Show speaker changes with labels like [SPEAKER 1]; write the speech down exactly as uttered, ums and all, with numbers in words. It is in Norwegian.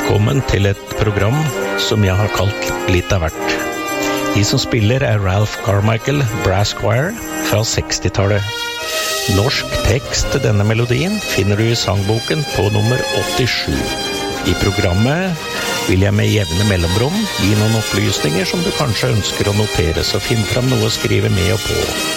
[SPEAKER 1] Velkommen til et program som jeg har kalt litt av hvert. De som spiller er Ralph Carmichael Brass Choir fra sekstitallet. Norsk tekst til denne melodien finner du i sangboken på nummer åttisju. I programmet vil jeg med jevne mellomrom gi noen opplysninger som du kanskje ønsker å notere, så finn fram noe å skrive med og på.